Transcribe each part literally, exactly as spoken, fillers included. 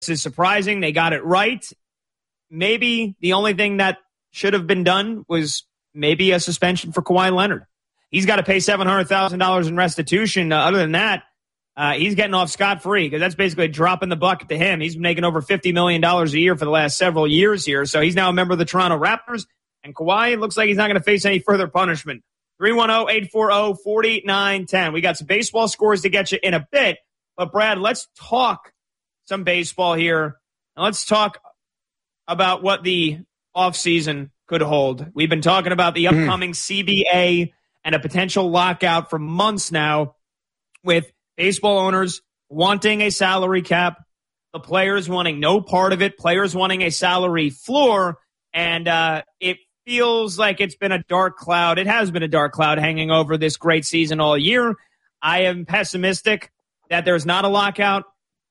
is surprising. They got it right. Maybe the only thing that should have been done was maybe a suspension for Kawhi Leonard. He's got to pay seven hundred thousand dollars in restitution. Uh, other than that, uh, he's getting off scot-free because that's basically a drop in the bucket to him. He's making over fifty million dollars a year for the last several years here. So he's now a member of the Toronto Raptors. And Kawhi looks like he's not going to face any further punishment. three one zero, eight four zero, four nine one zero. We got some baseball scores to get you in a bit. But, Brad, let's talk some baseball here. And let's talk about what the offseason could hold. We've been talking about the upcoming mm. C B A and a potential lockout for months now, with baseball owners wanting a salary cap, the players wanting no part of it, players wanting a salary floor, and uh, it feels like it's been a dark cloud. It has been a dark cloud hanging over this great season all year. I am pessimistic that there's not a lockout.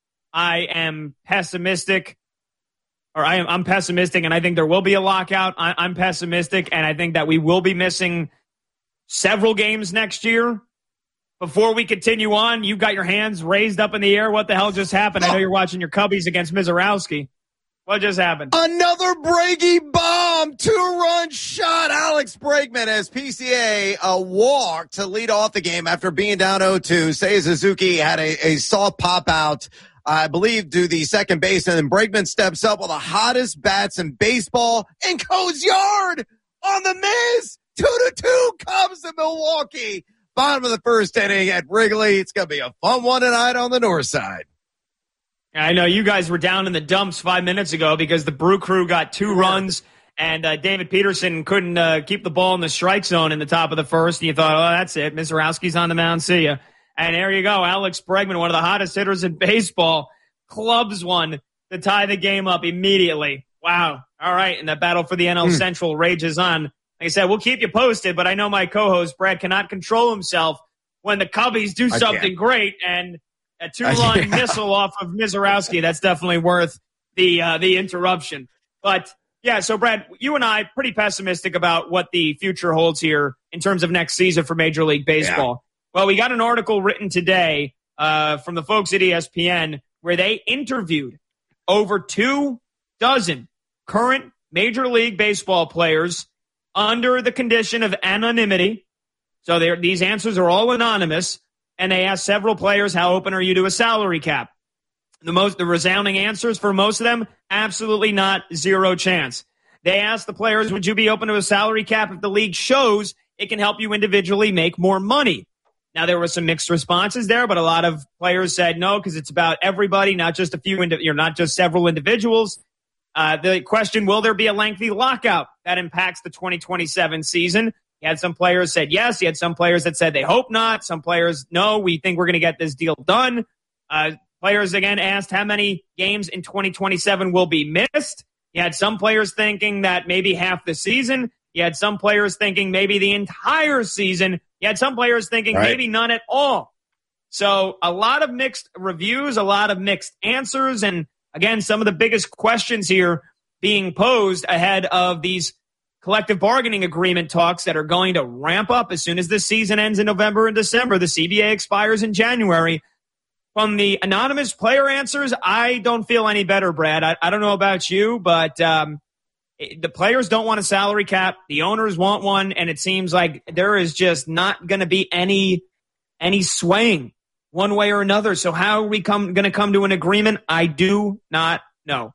I am pessimistic, or I am I'm pessimistic, and I think there will be a lockout. I, I'm pessimistic, and I think that we will be missing several games next year. Before we continue on, you've got your hands raised up in the air. What the hell just happened? I know you're watching your Cubbies against Mizorowski. What just happened? Another Brady bomb. Two-run shot. Alex Bregman as P C A a walk to lead off the game after being down oh two. Seiya Suzuki had a, a soft pop-out, I believe, to the second base, and then Bregman steps up with the hottest bats in baseball and goes yard on the miss. Two to two Cubs to Milwaukee. Bottom of the first inning at Wrigley. It's going to be a fun one tonight on the north side. I know you guys were down in the dumps five minutes ago because the Brew Crew got two runs and uh, David Peterson couldn't uh, keep the ball in the strike zone in the top of the first. And you thought, oh, that's it. Mizorowski's on the mound. See ya. And there you go. Alex Bregman, one of the hottest hitters in baseball, clubs one to tie the game up immediately. Wow. All right. And the battle for the N L mm. Central rages on. Like I said, we'll keep you posted, but I know my co-host, Brad, cannot control himself when the Cubbies do something great, and a two-run yeah. missile off of Mizorowski, that's definitely worth the uh, the interruption. But, yeah, so, Brad, you and I pretty pessimistic about what the future holds here in terms of next season for Major League Baseball. Yeah. Well, we got an article written today uh, from the folks at E S P N where they interviewed over two dozen current Major League Baseball players under the condition of anonymity. So these answers are all anonymous, and they asked several players, how open are you to a salary cap? The most, the resounding answers for most of them, absolutely not, zero chance. They asked the players, would you be open to a salary cap if the league shows it can help you individually make more money? Now, there were some mixed responses there, but a lot of players said no, because it's about everybody, not just a few, indi- you're not just several individuals. Uh, the question, will there be a lengthy lockout that impacts the twenty twenty-seven season? You had some players said yes. You had some players that said they hope not. Some players, no, we think we're going to get this deal done. Uh, players, again, asked how many games in twenty twenty-seven will be missed. You had some players thinking that maybe half the season. You had some players thinking maybe the entire season. You had some players thinking right. maybe none at all. So a lot of mixed reviews, a lot of mixed answers, and again, some of the biggest questions here being posed ahead of these collective bargaining agreement talks that are going to ramp up as soon as this season ends in November and December. The C B A expires in January. From the anonymous player answers, I don't feel any better, Brad. I, I don't know about you, but um, it, the players don't want a salary cap. The owners want one, and it seems like there is just not going to be any any swaying one way or another. So how are we come going to come to an agreement? I do not know.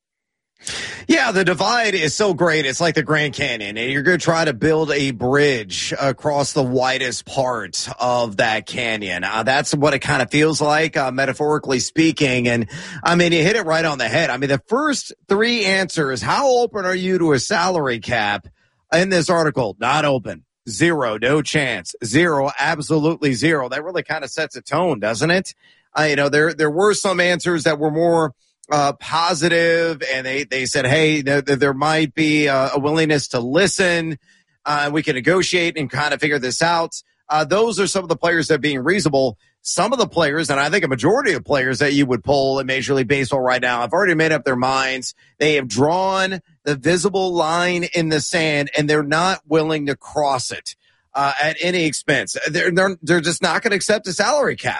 Yeah, the divide is so great. It's like the Grand Canyon, and you're going to try to build a bridge across the widest part of that canyon. Uh, that's what it kind of feels like, uh, metaphorically speaking. And I mean, you hit it right on the head. I mean, the first three answers, how open are you to a salary cap in this article? Not open. Zero, no chance. Zero, absolutely zero. That really kind of sets a tone, doesn't it? Uh, you know, there there were some answers that were more uh, positive, and they, they said, hey, there, there might be a, a willingness to listen. Uh, we can negotiate and kind of figure this out. Uh, those are some of the players that are being reasonable. Some of the players, and I think a majority of players that you would pull in Major League Baseball right now, have already made up their minds. They have drawn the visible line in the sand, and they're not willing to cross it uh, at any expense. They're, they're, they're just not going to accept a salary cap.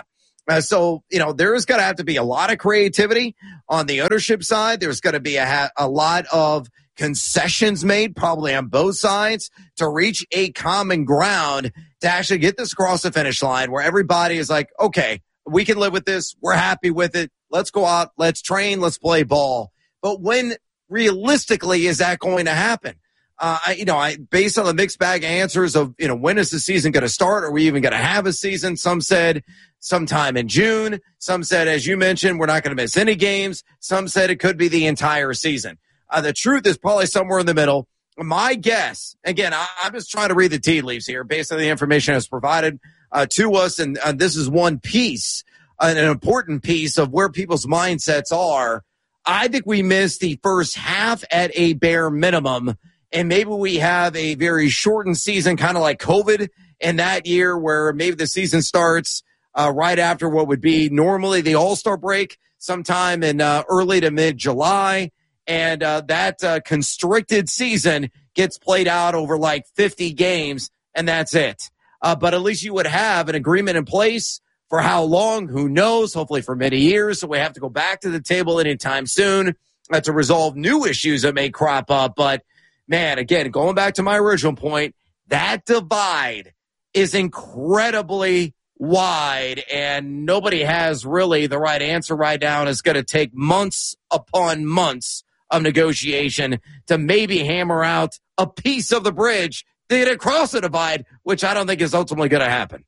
Uh, so, you know, there's going to have to be a lot of creativity on the ownership side. There's going to be a, ha- a lot of concessions made, probably on both sides, to reach a common ground to actually get this across the finish line where everybody is like, okay, we can live with this. We're happy with it. Let's go out. Let's train. Let's play ball. But when realistically is that going to happen? Uh, I, you know, I, based on the mixed bag answers of, you know, when is the season going to start? Are we even going to have a season? Some said sometime in June. Some said, as you mentioned, we're not going to miss any games. Some said it could be the entire season. Uh, the truth is probably somewhere in the middle. My guess, again, I, I'm just trying to read the tea leaves here based on the information that's provided uh, to us. And uh, this is one piece, uh, an important piece of where people's mindsets are. I think we missed the first half at a bare minimum. And maybe we have a very shortened season, kind of like COVID in that year, where maybe the season starts uh, right after what would be normally the All-Star break, sometime in uh, early to mid-July. And uh, that uh, constricted season gets played out over like fifty games, and that's it. Uh, but at least you would have an agreement in place for how long, who knows, hopefully for many years. So we have to go back to the table anytime soon uh, to resolve new issues that may crop up. But man, again, going back to my original point, that divide is incredibly wide, and nobody has really the right answer right now. And it's going to take months upon months of negotiation to maybe hammer out a piece of the bridge to get across the divide, which I don't think is ultimately going to happen.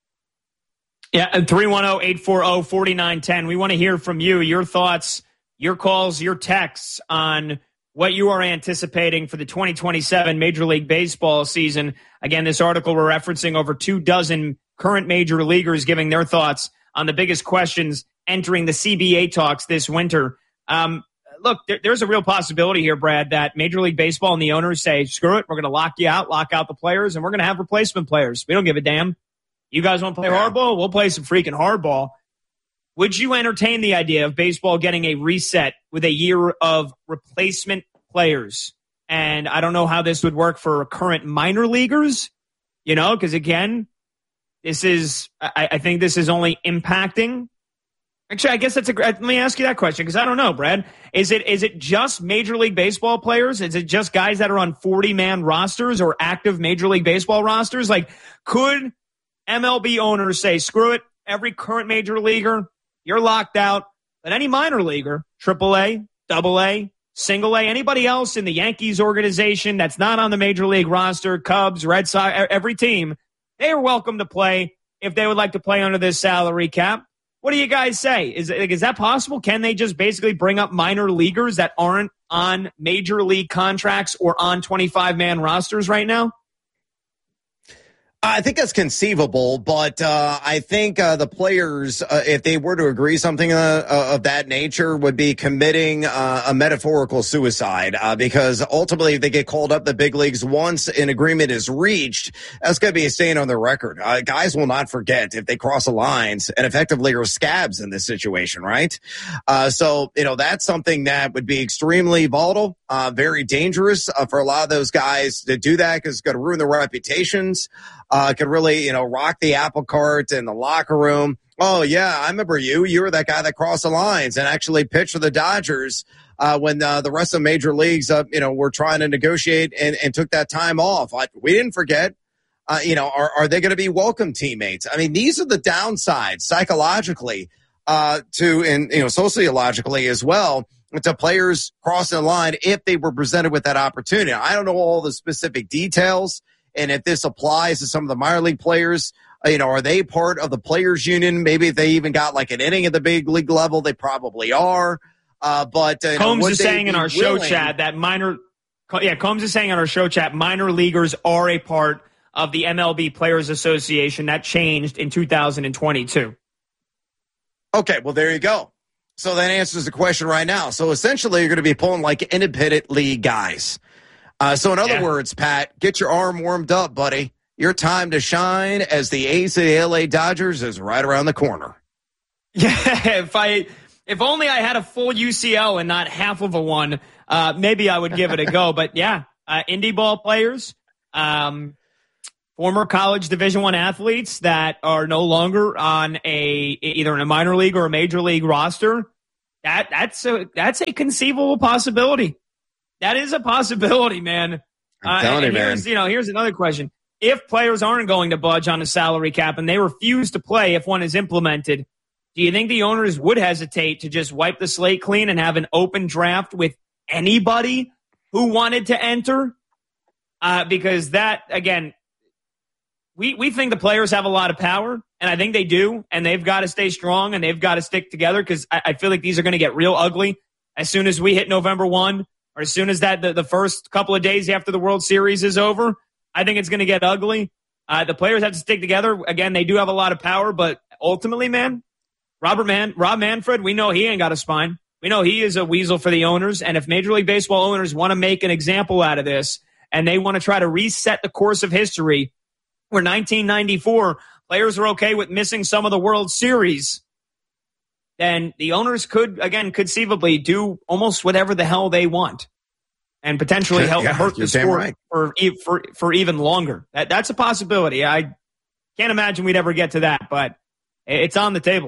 Yeah, and three one zero, eight four zero, four nine one zero. We want to hear from you, your thoughts, your calls, your texts on what you are anticipating for the twenty twenty-seven Major League Baseball season. Again, this article we're referencing over two dozen current major leaguers giving their thoughts on the biggest questions entering the C B A talks this winter. Um, look, there, there's a real possibility here, Brad, that Major League Baseball and the owners say, screw it, we're going to lock you out, lock out the players, and we're going to have replacement players. We don't give a damn. You guys want to play yeah. hardball? We'll play some freaking hardball. Would you entertain the idea of baseball getting a reset with a year of replacement players? And I don't know how this would work for current minor leaguers, you know, because again, this is, I, I think this is only impacting. Actually, I guess that's a great, let me ask you that question because I don't know, Brad. Is it is it just Major League Baseball players? Is it just guys that are on forty-man rosters or active Major League Baseball rosters? Like, could M L B owners say, screw it, every current major leaguer, you're locked out, but any minor leaguer, triple A, double A, single A, anybody else in the Yankees organization that's not on the major league roster, Cubs, Red Sox, every team, they are welcome to play if they would like to play under this salary cap. What do you guys say? Is, is that possible? Can they just basically bring up minor leaguers that aren't on major league contracts or on twenty-five man rosters right now? I think that's conceivable, but uh, I think uh, the players, uh, if they were to agree something uh, uh, of that nature, would be committing uh, a metaphorical suicide uh, because ultimately if they get called up the big leagues once an agreement is reached, that's going to be a stain on their record. Uh, guys will not forget if they cross the lines and effectively are scabs in this situation, right? Uh, so, you know, that's something that would be extremely volatile, uh, very dangerous uh, for a lot of those guys to do that because it's going to ruin their reputations. Uh, could really, you know, rock the apple cart in the locker room. Oh, yeah, I remember you. You were that guy that crossed the lines and actually pitched for the Dodgers uh, when uh, the rest of major leagues, uh, you know, were trying to negotiate and, and took that time off. I, we didn't forget. Uh, you know, are, are they going to be welcome teammates? I mean, these are the downsides psychologically uh, to, and, you know, sociologically as well, to players crossing the line if they were presented with that opportunity. I don't know all the specific details. And if this applies to some of the minor league players, uh, you know, are they part of the players union? Maybe if they even got like an inning at the big league level, they probably are. Uh, but uh, Combs know, is saying in our willing? show chat that minor, yeah, Combs is saying in our show chat, minor leaguers are a part of the M L B Players Association that changed in two thousand twenty-two. Okay, well, there you go. So that answers the question right now. So essentially, you're going to be pulling like independent league guys. Uh, so in other yeah. words, Pat, get your arm warmed up, buddy. Your time to shine as the ace of the L A Dodgers is right around the corner. Yeah, if I, if only I had a full U C L and not half of a one, uh, maybe I would give it a go. But yeah, uh, indie ball players, um, former college Division One athletes that are no longer on a either in a minor league or a major league roster. That that's a that's a conceivable possibility. That is a possibility, man. I'm telling uh, you, man. Here's, you know, here's another question. If players aren't going to budge on a salary cap and they refuse to play if one is implemented, do you think the owners would hesitate to just wipe the slate clean and have an open draft with anybody who wanted to enter? Uh, because that, again, we, we think the players have a lot of power, and I think they do, and they've got to stay strong and they've got to stick together because I, I feel like these are going to get real ugly as soon as we hit November first or as soon as that the, the first couple of days after the World Series is over. I think it's going to get ugly. Uh, the players have to stick together. Again, they do have a lot of power, but ultimately, man, Robert Man, Rob Manfred, we know he ain't got a spine. We know he is a weasel for the owners, and if Major League Baseball owners want to make an example out of this and they want to try to reset the course of history where nineteen ninety-four players are okay with missing some of the World Series, then the owners could, again, conceivably do almost whatever the hell they want and potentially help yeah, hurt the sport right. for, for for even longer. That That's a possibility. I can't imagine we'd ever get to that, but it's on the table.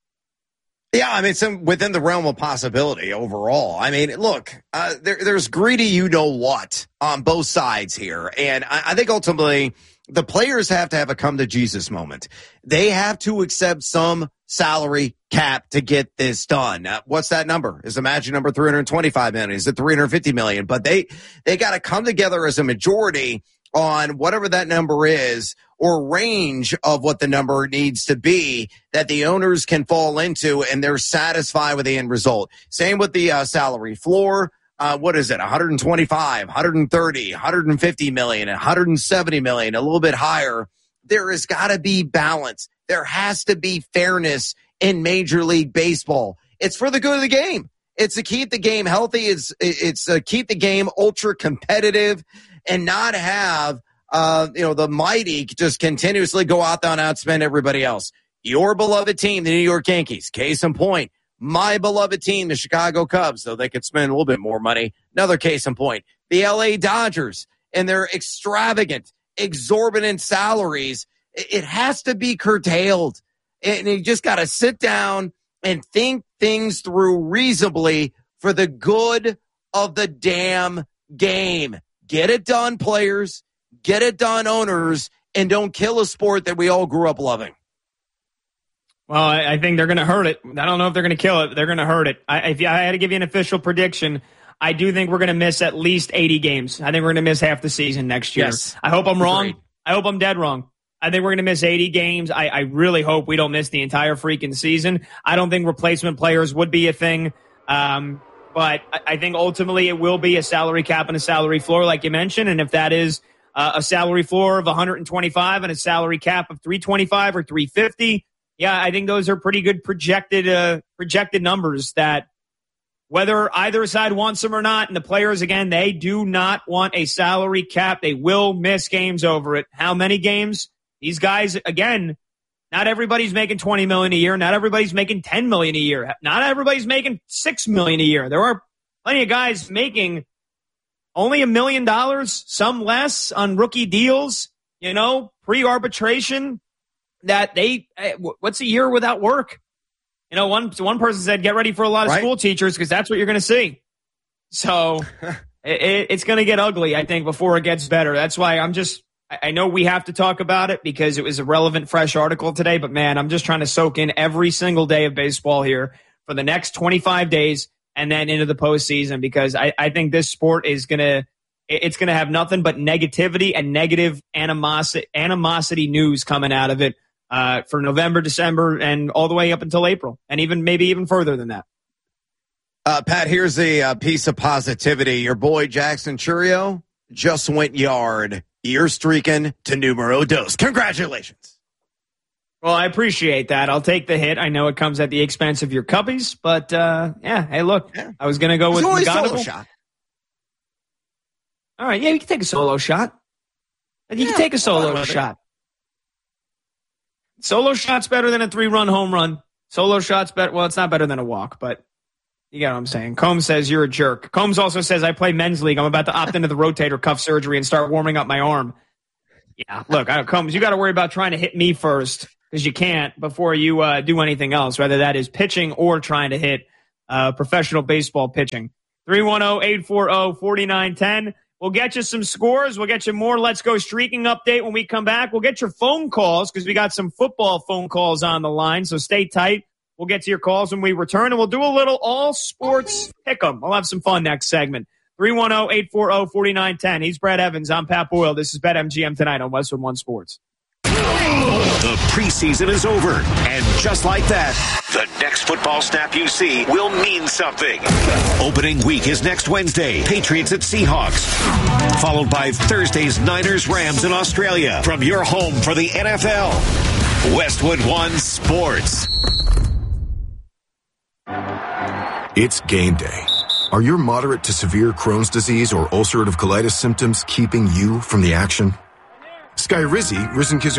Yeah, I mean, it's within the realm of possibility overall. I mean, look, uh, there, there's greedy you know what on both sides here. And I, I think ultimately the players have to have a come to Jesus moment. They have to accept some salary cap to get this done. Uh, what's that number? Is the magic number three hundred twenty-five million? Is it three hundred fifty million? But they, they got to come together as a majority on whatever that number is or range of what the number needs to be that the owners can fall into and they're satisfied with the end result. Same with the uh, salary floor. Uh, what is it? one hundred twenty-five, one hundred thirty, one hundred fifty million, one hundred seventy million, a little bit higher. There has got to be balance. There has to be fairness in Major League Baseball. It's for the good of the game. It's to keep the game healthy. It's, it's to keep the game ultra competitive and not have, uh, you know, the mighty just continuously go out there and outspend everybody else. Your beloved team, the New York Yankees, case in point. My beloved team, the Chicago Cubs, though they could spend a little bit more money. Another case in point. The L A Dodgers and their extravagant, exorbitant salaries. It has to be curtailed. And you just got to sit down and think things through reasonably for the good of the damn game. Get it done, players. Get it done, owners. And don't kill a sport that we all grew up loving. Well, I, I think they're going to hurt it. I don't know if they're going to kill it, but they're going to hurt it. I, if I had to give you an official prediction, I do think we're going to miss at least eighty games. I think we're going to miss half the season next year. Yes. I hope I'm wrong. Agreed. I hope I'm dead wrong. I think we're going to miss eighty games. I, I really hope we don't miss the entire freaking season. I don't think replacement players would be a thing. Um, but I, I think ultimately it will be a salary cap and a salary floor, like you mentioned. And if that is uh, a salary floor of one hundred twenty-five and a salary cap of three twenty-five or three fifty, yeah, I think those are pretty good projected uh, projected numbers that whether either side wants them or not, and the players, again, they do not want a salary cap. They will miss games over it. How many games? These guys, again, not everybody's making twenty million dollars a year. Not everybody's making ten million dollars a year. Not everybody's making six million dollars a year. There are plenty of guys making only a million dollars, some less on rookie deals, you know, pre-arbitration, that they, what's a year without work? You know, one one person said, get ready for a lot of right. school teachers because that's what you're going to see. So it, it's going to get ugly, I think, before it gets better. That's why I'm just, I know we have to talk about it because it was a relevant, fresh article today, but man, I'm just trying to soak in every single day of baseball here for the next twenty-five days and then into the postseason because I, I think this sport is going to, it's going to have nothing but negativity and negative animosity, animosity news coming out of it uh, for November, December, and all the way up until April, and even maybe even further than that. Uh, Pat, here's a uh, piece of positivity. Your boy Jackson Chourio just went yard. You're streaking to numero dos. Congratulations. Well, I appreciate that. I'll take the hit. I know it comes at the expense of your cubbies, but uh, yeah, hey, look, yeah. I was going to go with a solo shot. All right, yeah, you can take a solo shot. You yeah, can take a solo shot. Solo shot's better than a three-run home run. Solo shot's better. Well, it's not better than a walk, but you get what I'm saying. Combs says you're a jerk. Combs also says I play men's league. I'm about to opt into the rotator cuff surgery and start warming up my arm. Yeah, look, I Combs, you got to worry about trying to hit me first because you can't before you uh, do anything else, whether that is pitching or trying to hit uh, professional baseball pitching. three one zero, eight four zero, four nine one zero. We'll get you some scores. We'll get you more Let's Go Streaking update when we come back. We'll get your phone calls because we got some football phone calls on the line, so stay tight. We'll get to your calls when we return, and we'll do a little all-sports pick-em. We'll have some fun next segment. three one zero, eight four zero, four nine one zero. He's Brad Evans. I'm Pat Boyle. This is BetMGM tonight on Westwood One Sports. The preseason is over, and just like that, the next football snap you see will mean something. Opening week is next Wednesday, Patriots at Seahawks, followed by Thursday's Niners Rams in Australia. From your home for the N F L, Westwood One Sports. It's game day. Are your moderate to severe Crohn's disease or ulcerative colitis symptoms keeping you from the action? Skyrizi, Rizinkizumab